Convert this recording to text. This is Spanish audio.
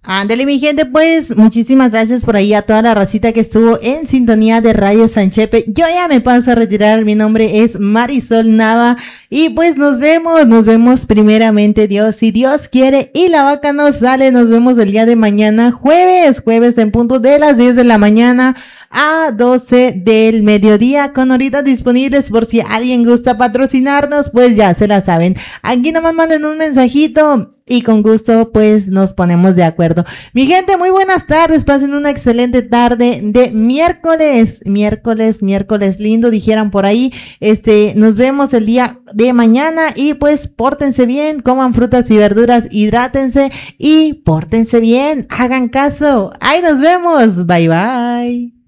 Ándale, mi gente, pues muchísimas gracias por ahí a toda la racita que estuvo en sintonía de Radio Sanchepe. Yo ya me paso a retirar, mi nombre es Marisol Nava y pues nos vemos primeramente Dios, si Dios quiere y la vaca nos sale, nos vemos el día de mañana, jueves en punto de las 10 de la mañana a 12 del mediodía con horitas disponibles por si alguien gusta patrocinarnos, pues ya se la saben. Aquí nomás manden un mensajito y con gusto pues nos ponemos de acuerdo. Mi gente, muy buenas tardes, pasen una excelente tarde de miércoles lindo, dijeran por ahí. Nos vemos el día de mañana y pues pórtense bien, coman frutas y verduras, hidrátense y pórtense bien, hagan caso. Ahí nos vemos, bye bye.